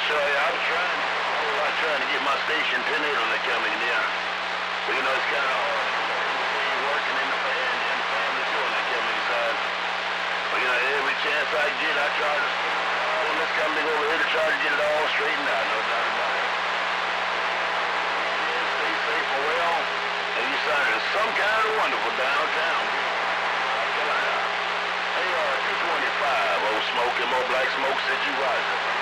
sure, yeah, I'm trying to get my station pinhead when they coming near. But you know, it's kind of hard. You're working in the family too when they come inside. But you know, every chance I get, I try to let's come over here to try to get it all straightened out. No doubt about it. Yeah, stay safe and well. And you sounded some kind of wonderful downtown. Hey, 225, old smoke and more black smoke, said you right.